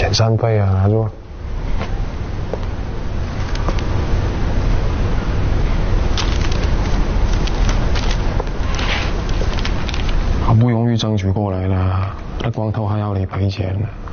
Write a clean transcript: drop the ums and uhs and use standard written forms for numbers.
遣散费啊，拿住。好不容易争取过来了，那光头还要你赔钱呢。